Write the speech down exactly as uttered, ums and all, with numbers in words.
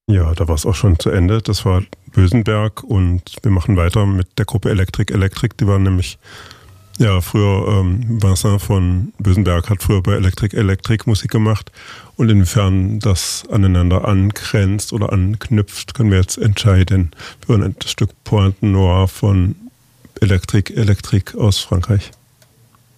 Ja, da war es auch schon zu Ende. Das war Bösenberg und wir machen weiter mit der Gruppe Elektrik Elektrik. Die waren nämlich, ja, früher, ähm, Vincent von Bösenberg hat früher bei Elektrik Elektrik Musik gemacht und inwiefern das aneinander angrenzt oder anknüpft, können wir jetzt entscheiden. Wir hören das Stück Pointe Noire von Elektrik Elektrik aus Frankreich.